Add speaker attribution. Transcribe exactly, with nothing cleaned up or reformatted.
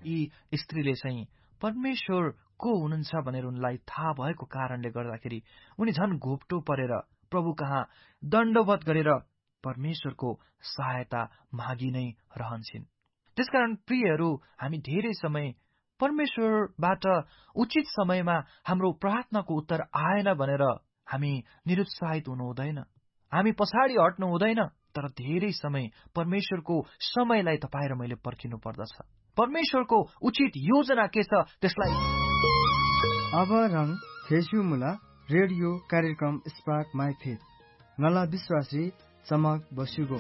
Speaker 1: यी स्त्रीले चाहिँ परमेश्वर को हुनुहुन्छ भनेर उनलाई थाहा भएको कारणले गर्दाखेरि उनी झन् घोप्टो परेर प्रभु कहाँ दण्डवत गरेर परमेश्वरको सहायता मागी नै रहन्छन्। त्यसकारण प्रियहरू, हामी धेरै समय परमेश्वरबाट उचित समयमा हाम्रो प्रार्थनाको उत्तर आएन भनेर हामी निरुत्साहित हुनु हुँदैन, हामी पछाडि हट्नु हुँदैन। तर धेरै समय परमेश्वरको समयलाई तपाईँ र मैले पर्खिनु पर्दछ। परमेश्वरको उचित योजना के छ त्यसलाई।
Speaker 2: अब रङ फेसुमुला रेडियो कार्यक्रम स्पार्क माई फेथ नला विश्वासी चमक बस्युगो